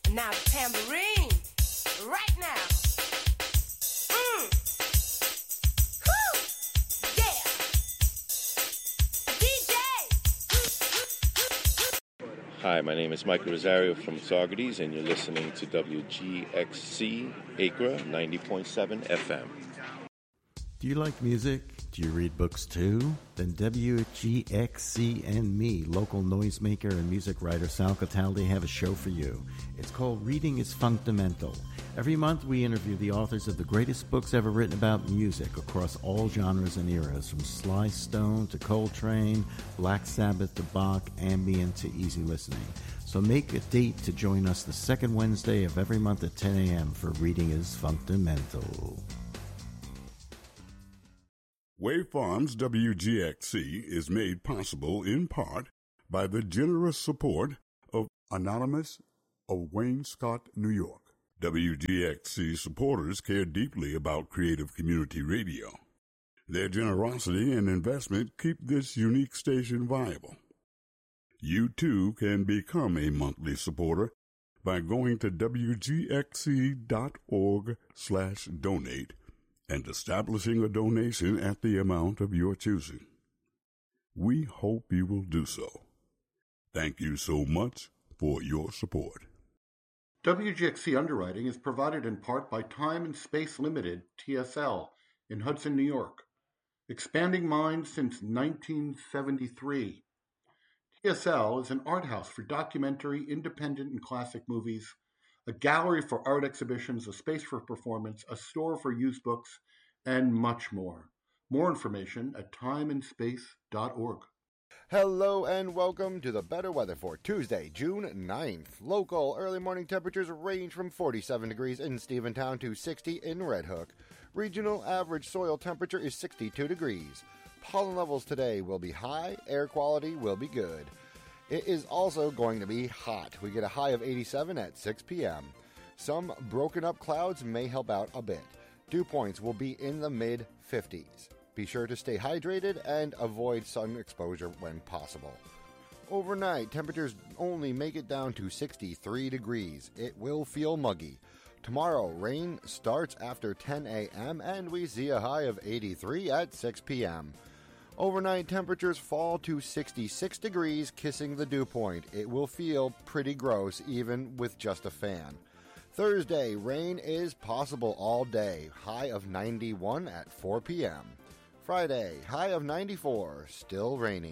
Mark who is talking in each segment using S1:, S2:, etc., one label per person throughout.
S1: Now the tambourine, right now. Woo! Yeah! DJ!
S2: Hi, my name is Michael Rosario from Saugerties, and you're listening to WGXC Acra 90.7 FM.
S3: Do you like music? Do you read books too? Then WGXC and me, local noisemaker and music writer Sal Cataldi, have a show for you. It's called Reading is Fundamental. Every month we interview the authors of the greatest books ever written about music across all genres and eras, from Sly Stone to Coltrane, Black Sabbath to Bach, ambient to easy listening. So make a date to join us the second Wednesday of every month at 10 a.m. for Reading is Fundamental.
S4: Wave Farms WGXC is made possible in part by the generous support of Anonymous of Wayne-Scott, New York. WGXC supporters care deeply about creative community radio. Their generosity and investment keep this unique station viable. You too can become a monthly supporter by going to wgxc.org/donate and establishing a donation at the amount of your choosing. We hope you will do so. Thank you so much for your support.
S5: WGXC underwriting is provided in part by Time and Space Limited, TSL, in Hudson, New York. Expanding minds since 1973. TSL is an art house for documentary, independent, and classic movies, a gallery for art exhibitions, a space for performance, a store for used books, and much more. More information at timeandspace.org.
S6: Hello and welcome to the better weather for Tuesday, June 9th. Local early morning temperatures range from 47 degrees in Stephentown to 60 in Red Hook. Regional average soil temperature is 62 degrees. Pollen levels today will be high, air quality will be good. It is also going to be hot. We get a high of 87 at 6 p.m. Some broken up clouds may help out a bit. Dew points will be in the mid-50s. Be sure to stay hydrated and avoid sun exposure when possible. Overnight, temperatures only make it down to 63 degrees. It will feel muggy. Tomorrow, rain starts after 10 a.m. and we see a high of 83 at 6 p.m. Overnight temperatures fall to 66 degrees, kissing the dew point. It will feel pretty gross even with just a fan. Thursday, rain is possible all day. High of 91 at 4 p.m. Friday, high of 94, still rainy.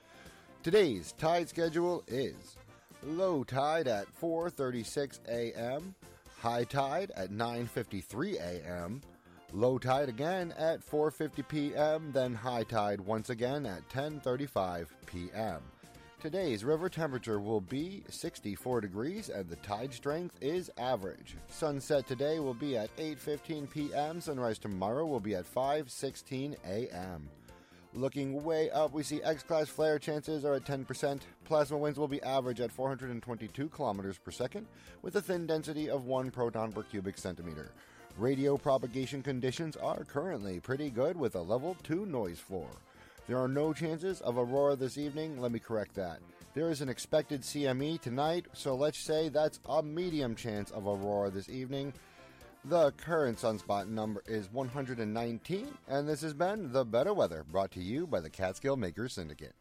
S6: Today's tide schedule is low tide at 4:36 a.m., high tide at 9:53 a.m., low tide again at 4:50 p.m., then high tide once again at 10:35 p.m. Today's river temperature will be 64 degrees and the tide strength is average. Sunset today will be at 8:15 p.m. Sunrise tomorrow will be at 5:16 a.m. Looking way up, we see X-class flare chances are at 10%. Plasma winds will be average at 422 kilometers per second with a thin density of 1 proton per cubic centimeter. Radio propagation conditions are currently pretty good with a level 2 noise floor. There are no chances of aurora this evening. Let me correct that. There is an expected CME tonight, so let's say that's a medium chance of aurora this evening. The current sunspot number is 119, and this has been The Better Weather, brought to you by the Catskill Makers Syndicate.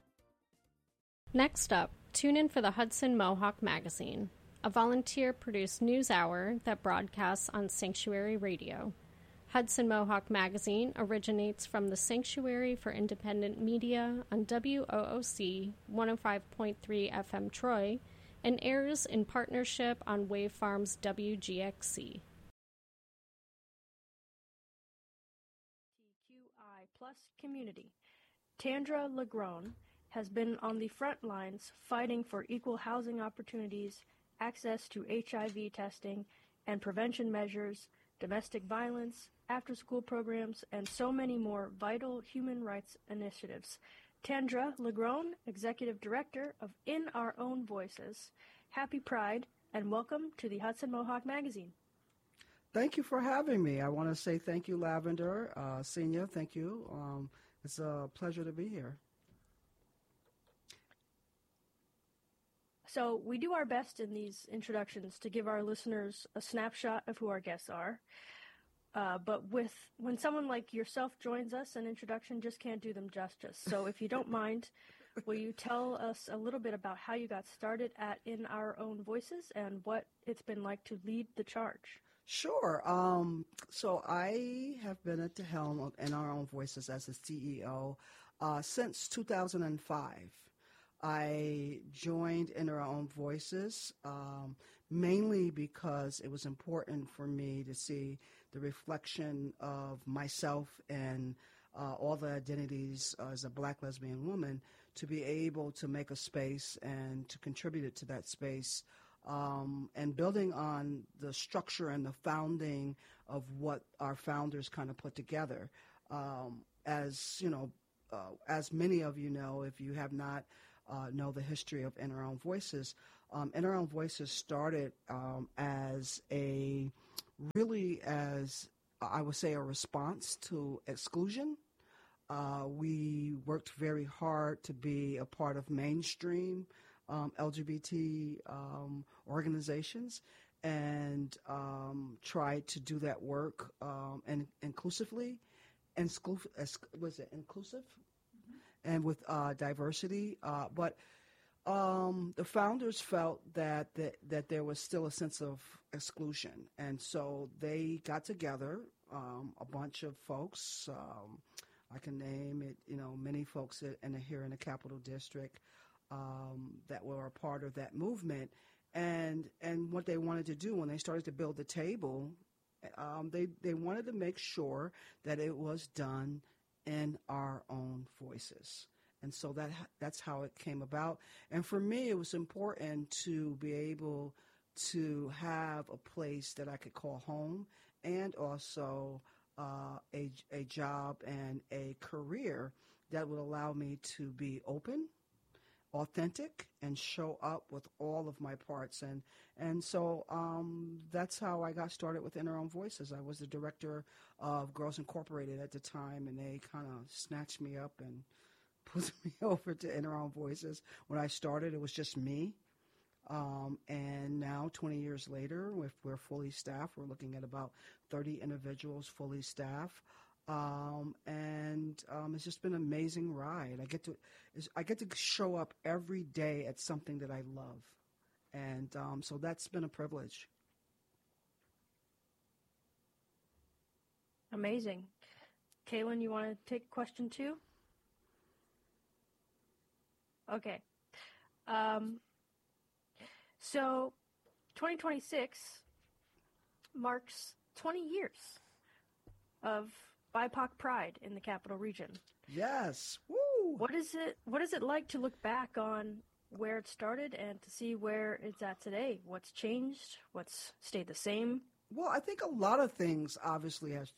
S7: Next up, tune in for the Hudson Mohawk Magazine, a volunteer-produced news hour that broadcasts on Sanctuary Radio. Hudson Mohawk Magazine originates from the Sanctuary for Independent Media on WOOC 105.3 FM Troy and airs in partnership on Wave Farms WGXC.
S8: TQI Plus community. Tandra Legrone has been on the front lines fighting for equal housing opportunities, access to HIV testing and prevention measures, domestic violence, after-school programs, and so many more vital human rights initiatives. Tandra Legrone, Executive Director of In Our Own Voices. Happy Pride, and welcome to the Hudson Mohawk Magazine.
S9: Thank you for having me. I want to say thank you, Lavender. Senior, thank you. It's a pleasure to be here.
S8: So we do our best in these introductions to give our listeners a snapshot of who our guests are. But when someone like yourself joins us, an introduction just can't do them justice. So if you don't mind, will you tell us a little bit about how you got started at In Our Own Voices and what it's been like to lead the charge?
S9: Sure. So I have been at the helm of In Our Own Voices as the CEO since 2005. I joined In Our Own Voices mainly because it was important for me to see the reflection of myself and all the identities as a Black lesbian woman, to be able to make a space and to contribute to that space, and building on the structure and the founding of what our founders kind of put together. As you know, as many of you know, if you have not know the history of In Our Own Voices, In Our Own Voices started as I would say, a response to exclusion. We worked very hard to be a part of mainstream LGBT organizations, and tried to do that work inclusively. Was it inclusive? Mm-hmm. And with diversity. But the founders felt that there was still a sense of exclusion, and so they got together, a bunch of folks. I can name it, many folks here in the Capital District that were a part of that movement, and what they wanted to do when they started to build the table, they wanted to make sure that it was done in our own voices. And so that's how it came about. And for me, it was important to be able to have a place that I could call home, and also a job and a career that would allow me to be open, authentic, and show up with all of my parts. And so that's how I got started with In Our Own Voices. I was the director of Girls Incorporated at the time, and they kind of snatched me up and put me over to In Our Own Voices. When I started, it was just me. And now, 20 years later, we're fully staffed. We're looking at about 30 individuals fully staffed. And it's just been an amazing ride. I get to show up every day at something that I love. And so that's been a privilege.
S8: Amazing. Kaylin, you want to take question 2? Okay. So 2026 marks 20 years of BIPOC pride in the Capital Region.
S9: Yes. Woo!
S8: What is it like to look back on where it started and to see where it's at today? What's changed? What's stayed the same?
S9: Well, I think a lot of things obviously has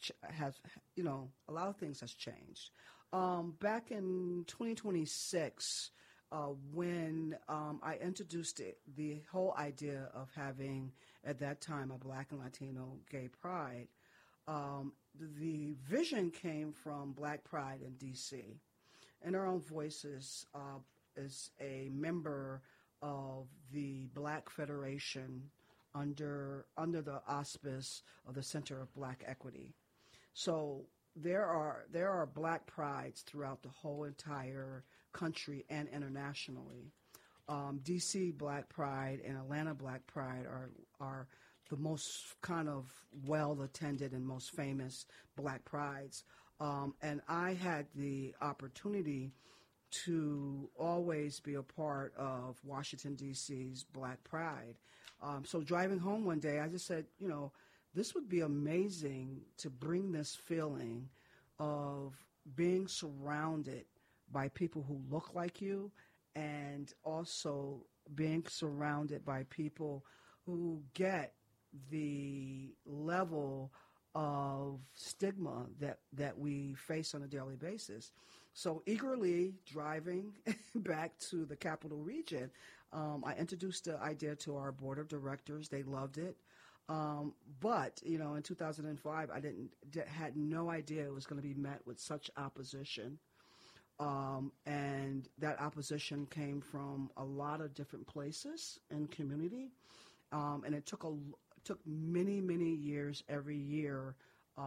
S9: changed. Back in 2026, when I introduced the whole idea of having, at that time, a Black and Latino gay pride, the vision came from Black Pride in D.C. In Our Own Voices is a member of the Black Federation under the auspice of the Center of Black Equity. So there are Black prides throughout the whole entire country and internationally. D.C. Black Pride and Atlanta Black Pride are the most kind of well-attended and most famous Black prides. And I had the opportunity to always be a part of Washington, D.C.'s Black Pride. So driving home one day, I just said, this would be amazing to bring this feeling of being surrounded by people who look like you, and also being surrounded by people who get the level of stigma that we face on a daily basis. So eagerly driving back to the Capital Region, I introduced the idea to our board of directors. They loved it. But, in 2005, I had no idea it was going to be met with such opposition. And that opposition came from a lot of different places and community. And it took many, many years every year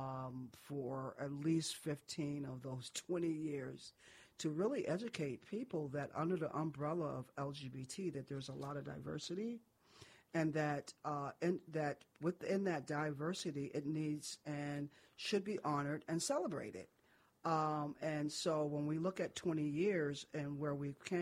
S9: for at least 15 of those 20 years to really educate people that under the umbrella of LGBT that there's a lot of diversity, and that that within that diversity it needs and should be honored and celebrated. And so when we look at 20 years and where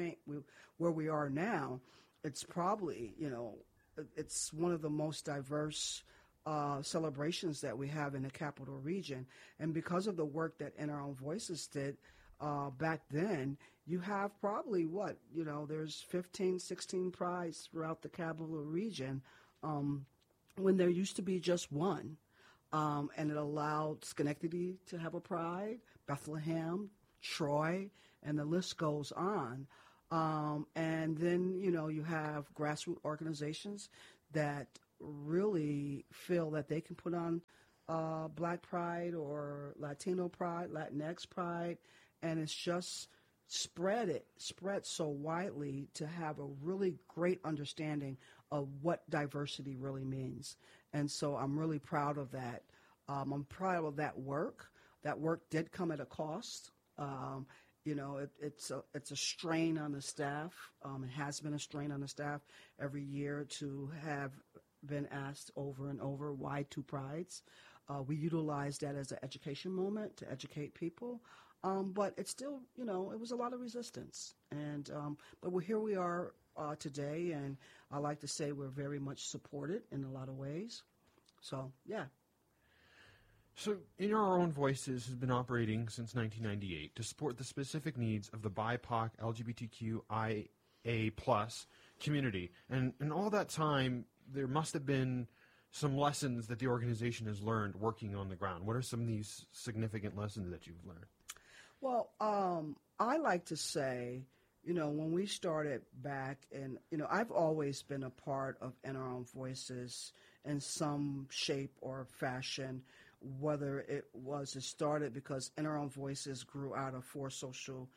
S9: we are now, it's probably, it's one of the most diverse celebrations that we have in the Capital Region. And because of the work that In Our Own Voices did back then, you have probably there's 15, 16 prides throughout the Capital Region when there used to be just one. And it allowed Schenectady to have a pride, Bethlehem, Troy, and the list goes on. And then, you have grassroots organizations that really feel that they can put on Black Pride or Latino Pride, Latinx Pride, and it's just spread so widely to have a really great understanding of what diversity really means. And so I'm really proud of that. I'm proud of that work. That work did come at a cost. It's a strain on the staff. It has been a strain on the staff every year to have been asked over and over, why two prides? We utilize that as an education moment to educate people. But it's still, it was a lot of resistance. And but here we are today, and I like to say we're very much supported in a lot of ways. So, yeah.
S10: So, In Our Own Voices has been operating since 1998 to support the specific needs of the BIPOC LGBTQIA+ community. And in all that time, there must have been some lessons that the organization has learned working on the ground. What are some of these significant lessons that you've learned?
S9: Well, I like to say, when we started back, and, I've always been a part of In Our Own Voices in some shape or fashion, whether it started because In Our Own Voices grew out of four social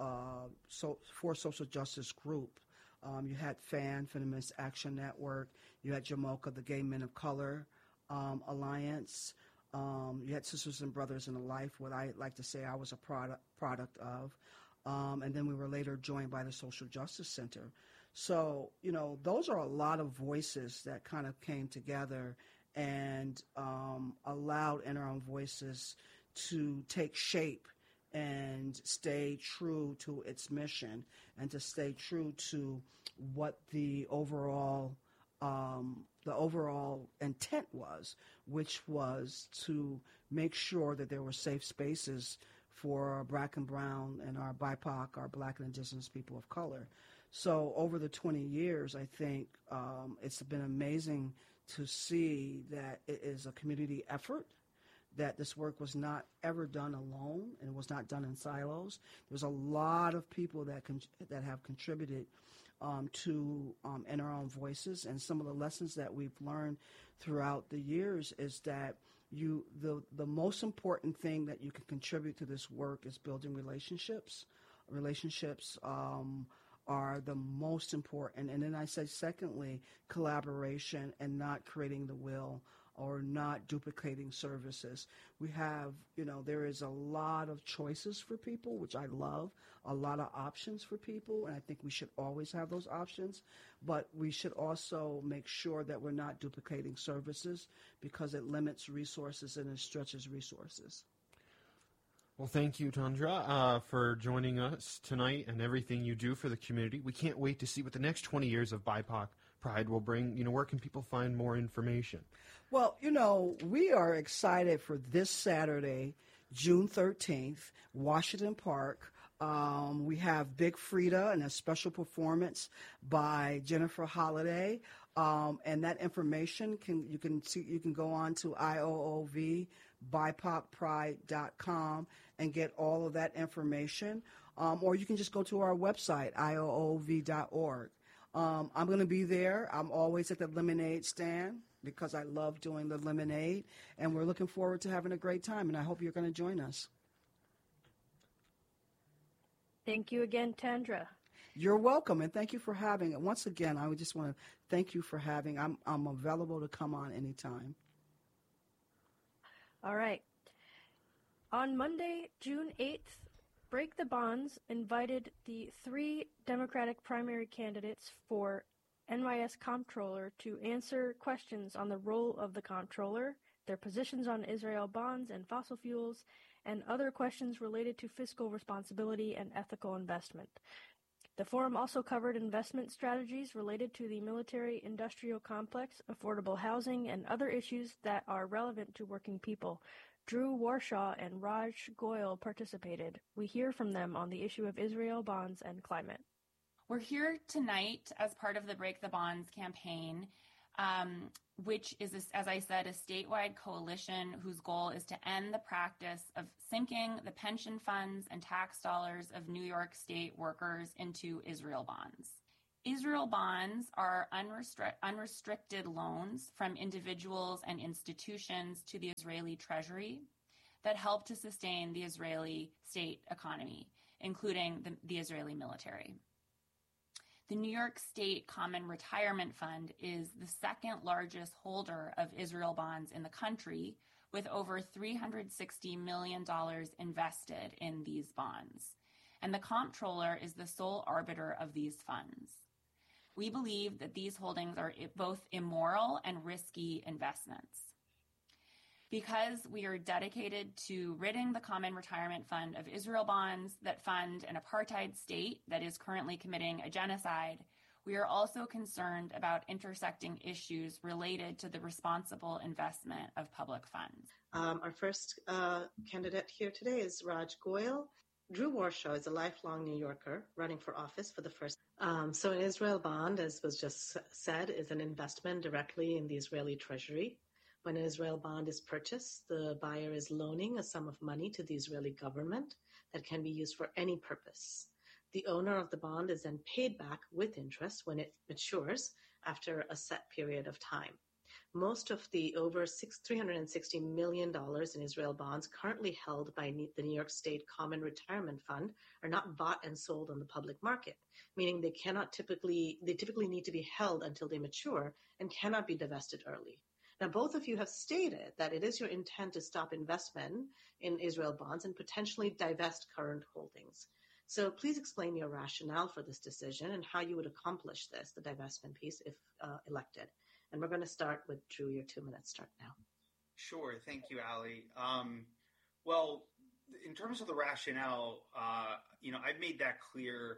S9: justice group. You had FAN, Feminist Action Network. You had JAMOCA, the Gay Men of Color Alliance. You had Sisters and Brothers in the Life, what I like to say I was a product of. And then we were later joined by the Social Justice Center. So, those are a lot of voices that kind of came together and allowed In Our Own Voices to take shape and stay true to its mission and to stay true to what the overall intent was, which was to make sure that there were safe spaces for our Black and Brown and our BIPOC, our Black and Indigenous people of color. So over the 20 years, I think it's been amazing to see that it is a community effort, that this work was not ever done alone and it was not done in silos. There's a lot of people that have contributed to In Our Own Voices, and some of the lessons that we've learned throughout the years is that the most important thing that you can contribute to this work is building relationships. Relationships are the most important. And then I say, secondly, collaboration and not creating the wheel or not duplicating services. We have, there is a lot of choices for people, which I love, a lot of options for people, and I think we should always have those options, but we should also make sure that we're not duplicating services because it limits resources and it stretches resources.
S10: Well, thank you, Tundra, for joining us tonight and everything you do for the community. We can't wait to see what the next 20 years of BIPOC Pride will bring. Where can people find more information?
S9: Well, we are excited for this Saturday, June 13th, Washington Park. We have Big Frida and a special performance by Jennifer Holliday. And that information you can go on to IOOV-BIPOCpride.com and get all of that information. Or you can just go to our website, IOOV.org. I'm going to be there. I'm always at the lemonade stand because I love doing the lemonade, and we're looking forward to having a great time, and I hope you're going to join us.
S8: Thank you again, Tandra.
S9: You're welcome, and thank you for having it. Once again, I would just want to thank you for having. I'm available to come on anytime.
S8: All right. On Monday, June 8th, Break the Bonds invited the 3 Democratic primary candidates for NYS Comptroller to answer questions on the role of the Comptroller, their positions on Israel bonds and fossil fuels, and other questions related to fiscal responsibility and ethical investment. The forum also covered investment strategies related to the military-industrial complex, affordable housing, and other issues that are relevant to working people. Drew Warshaw and Raj Goyal participated. We hear from them on the issue of Israel bonds and climate.
S11: We're here tonight as part of the Break the Bonds campaign, which is, as I said, a statewide coalition whose goal is to end the practice of sinking the pension funds and tax dollars of New York State workers into Israel bonds. Israel bonds are unrestricted loans from individuals and institutions to the Israeli Treasury that help to sustain the Israeli state economy, including the Israeli military. The New York State Common Retirement Fund is the second largest holder of Israel bonds in the country, with over $360 million invested in these bonds. And the comptroller is the sole arbiter of these funds. We believe that these holdings are both immoral and risky investments. Because we are dedicated to ridding the Common Retirement Fund of Israel bonds that fund an apartheid state that is currently committing a genocide, we are also concerned about intersecting issues related to the responsible investment of public funds.
S12: Our first candidate here today is Raj Goyal. Drew Warshaw is a lifelong New Yorker running for office for the first. So an Israel bond, as was just said, is an investment directly in the Israeli Treasury. When an Israel bond is purchased, the buyer is loaning a sum of money to the Israeli government that can be used for any purpose. The owner of the bond is then paid back with interest when it matures after a set period of time. Most of the over $360 million in Israel bonds currently held by the New York State Common Retirement Fund are not bought and sold on the public market, meaning they typically need to be held until they mature and cannot be divested early. Now, both of you have stated that it is your intent to stop investment in Israel bonds and potentially divest current holdings. So please explain your rationale for this decision and how you would accomplish this, the divestment piece, if elected. And we're going to start with Drew. Your 2 minutes start now.
S13: Sure. Thank you, Ali. Well, in terms of the rationale, I've made that clear,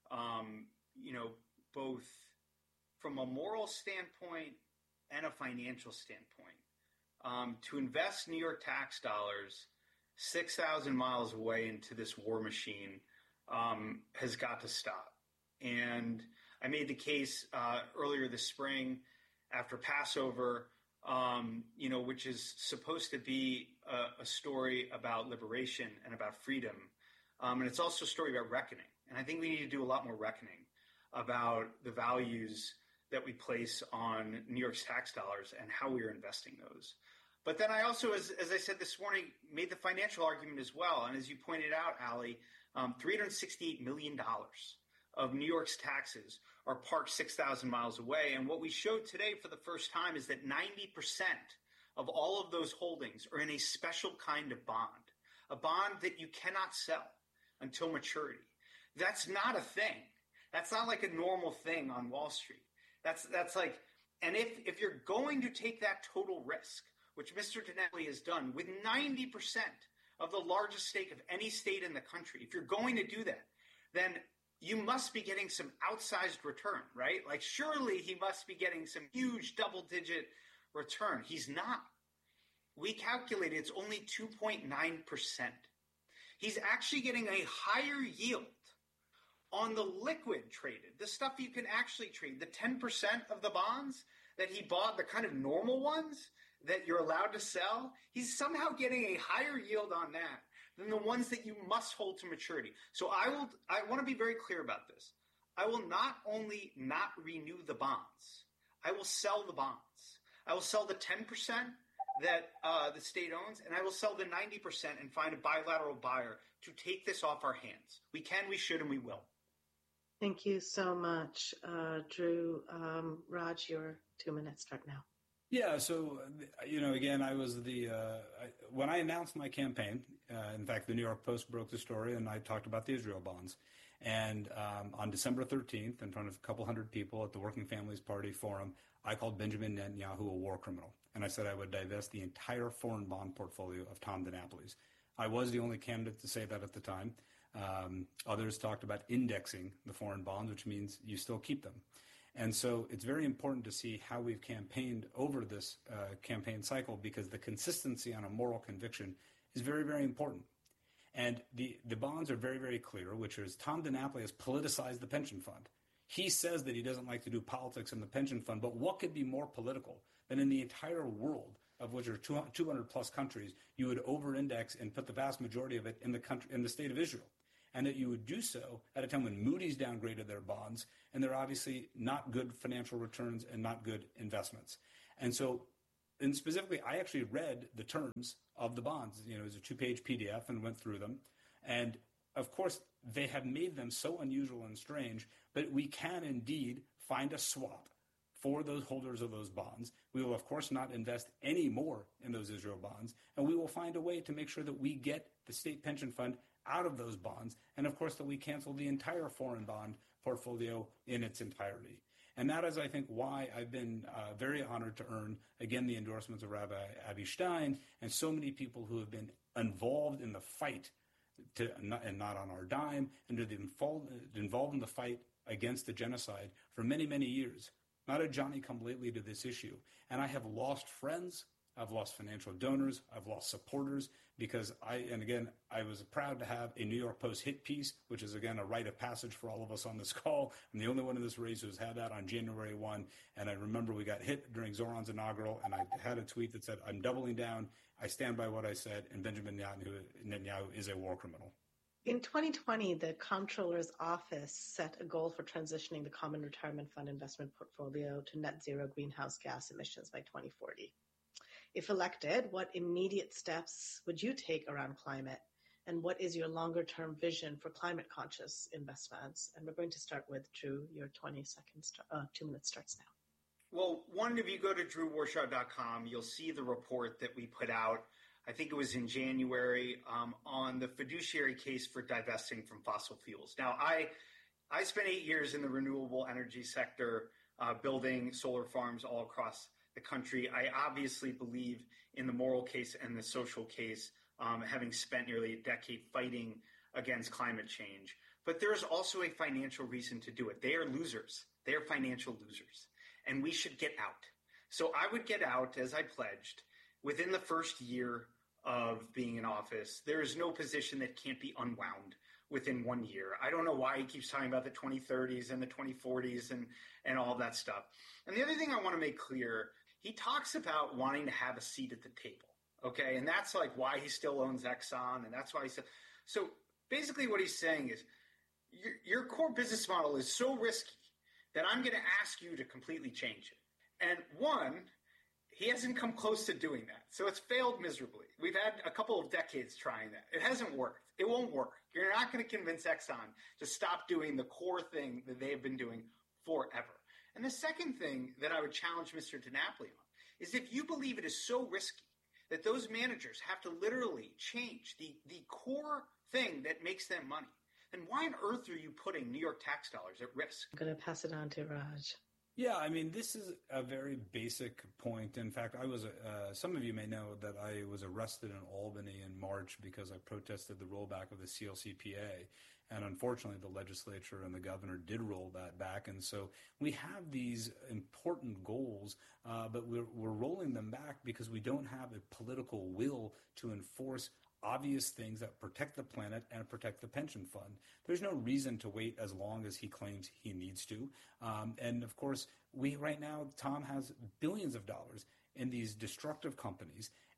S13: both from a moral standpoint and a financial standpoint. To invest New York tax dollars 6,000 miles away into this war machine has got to stop. And I made the case earlier this spring after Passover, which is supposed to be a story about liberation and about freedom. And it's also a story about reckoning. And I think we need to do a lot more reckoning about the values that we place on New York's tax dollars and how we are investing those. But then I also, as I said this morning, made the financial argument as well. And as you pointed out, Ali, $368 million of New York's taxes are parked 6,000 miles away. And what we showed today for the first time is that 90% of all of those holdings are in a special kind of bond, a bond that you cannot sell until maturity. That's not a thing. That's not like a normal thing on Wall Street. That's like, and if you're going to take that total risk, which Mr. Dinelli has done with 90% of the largest stake of any state in the country, if you're going to do that, then you must be getting some outsized return, right? Like surely he must be getting some huge double-digit return. He's not. We calculated it's only 2.9%. He's actually getting a higher yield on the liquid traded, the stuff you can actually trade, the 10% of the bonds that he bought, the kind of normal ones that you're allowed to sell, he's somehow getting a higher yield on that than the ones that you must hold to maturity. So I want to be very clear about this. I will not only not renew the bonds, I will sell the bonds. I will sell the 10% that the state owns, and I will sell the 90% and find a bilateral buyer to take this off our hands. We can, we should, and we will.
S12: Thank you so much, Drew. Raj, your 2 minutes start now.
S14: Yeah, so, again, I was when I announced my campaign, in fact, the New York Post broke the story, and I talked about the Israel bonds. And on December 13th, in front of a couple hundred people at the Working Families Party Forum, I called Benjamin Netanyahu a war criminal. And I said I would divest the entire foreign bond portfolio of Tom DiNapoli's. I was the only candidate to say that at the time. Others talked about indexing the foreign bonds, which means you still keep them. And so it's very important to see how we've campaigned over this campaign cycle, because the consistency on a moral conviction is very, very important. And the bonds are very, very clear, which is Tom DiNapoli has politicized the pension fund. He says that he doesn't like to do politics in the pension fund, but what could be more political than in the entire world, of which are 200 plus countries, you would over-index and put the vast majority of it in the state of Israel? And that you would do so at a time when Moody's downgraded their bonds, and they're obviously not good financial returns and not good investments. And specifically, I actually read the terms of the bonds. It was a 2-page PDF and went through them. And of course, they have made them so unusual and strange, but we can indeed find a swap for those holders of those bonds. We will, of course, not invest any more in those Israel bonds, and we will find a way to make sure that we get the state pension fund out of those bonds, and of course that we cancel the entire foreign bond portfolio in its entirety. And that is, I think, why I've been very honored to earn, again, the endorsements of Rabbi Avi Stein and so many people who have been involved in the fight, and not on our dime, and to be involved in the fight against the genocide for many, many years. Not a Johnny-come-lately to this issue. And I have lost friends. I've lost financial donors. I've lost supporters because I was proud to have a New York Post hit piece, which is, again, a rite of passage for all of us on this call. I'm the only one in this race who's had that on January 1. And I remember we got hit during Zoran's inaugural, and I had a tweet that said, I'm doubling down. I stand by what I said, and Benjamin Netanyahu is a war criminal.
S12: In 2020, the Comptroller's Office set a goal for transitioning the Common Retirement Fund investment portfolio to net zero greenhouse gas emissions by 2040. If elected, what immediate steps would you take around climate? And what is your longer-term vision for climate-conscious investments? And we're going to start with Drew. Your 2 minutes starts now.
S13: Well, one, if you go to drewwarshaw.com, you'll see the report that we put out, I think it was in January, on the fiduciary case for divesting from fossil fuels. Now, I spent 8 years in the renewable energy sector, building solar farms all across the country. I obviously believe in the moral case and the social case, having spent nearly a decade fighting against climate change. But there's also a financial reason to do it. They are losers. They are financial losers. And we should get out. So I would get out, as I pledged, within the first year of being in office. There is no position that can't be unwound within 1 year. I don't know why he keeps talking about the 2030s and the 2040s and all that stuff. And the other thing I want to make clear, he talks about wanting to have a seat at the table, okay? And that's like why he still owns Exxon, and that's why he said. So basically what he's saying is your core business model is so risky that I'm going to ask you to completely change it. And one, he hasn't come close to doing that. So it's failed miserably. We've had a couple of decades trying that. It hasn't worked. It won't work. You're not going to convince Exxon to stop doing the core thing that they have been doing forever. And the second thing that I would challenge Mr. DiNapoli on is if you believe it is so risky that those managers have to literally change the core thing that makes them money, then why on earth are you putting New York tax dollars at risk?
S12: I'm going to pass it on to Raj.
S14: Yeah, I mean, this is a very basic point. In fact, some of you may know that I was arrested in Albany in March because I protested the rollback of the CLCPA. And unfortunately, the legislature and the governor did roll that back. And so we have these important goals, but we're rolling them back because we don't have a political will to enforce obvious things that protect the planet and protect the pension fund. There's no reason to wait as long as he claims he needs to. And of course, right now, Tom has billions of dollars in these destructive companies.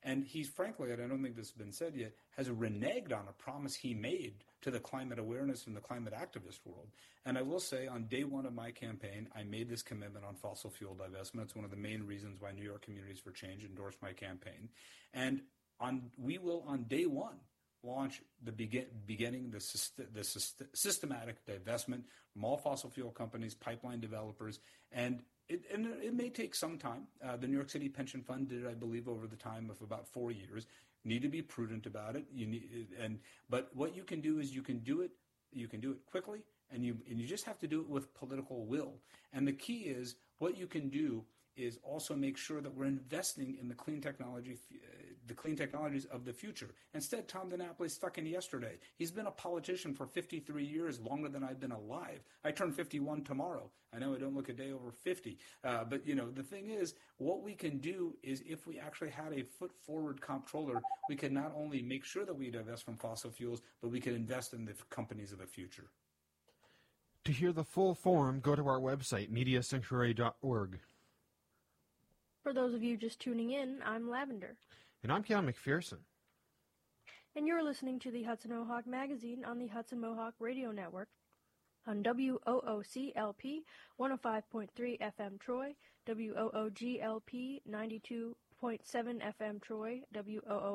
S14: And he's, frankly, and I don't think this has been said yet, has reneged on a promise he made to the climate awareness and the climate activist world. And I will say, on day one of my campaign, I made this commitment on fossil fuel divestment. It's one of the main reasons why New York Communities for Change endorsed my campaign. And we will, on day one, launch the beginning the systematic divestment from all fossil fuel companies, pipeline developers, and it may take some time. The New York City Pension Fund did it, I believe, over the time of about 4 years. You need to be prudent about it. But what you can do is you can do it quickly, and you just have to do it with political will. And the key is what you can do is also make sure that we're investing in the clean technologies of the future. Instead, Tom DiNapoli is stuck in yesterday. He's been a politician for 53 years, longer than I've been alive. I turn 51 tomorrow. I know I don't look a day over 50. But, the thing is, what we can do is if we actually had a foot-forward comptroller, we can not only make sure that we divest from fossil fuels, but we can invest in the companies of the future.
S10: To hear the full forum, go to our website, mediasanctuary.org.
S8: For those of you just tuning in, I'm Lavender.
S10: And I'm Cal McPherson.
S8: And you're listening to the Hudson Mohawk Magazine on the Hudson Mohawk Radio Network on WOOCLP 105.3 FM Troy, WOOGLP 92.7 FM Troy, WOO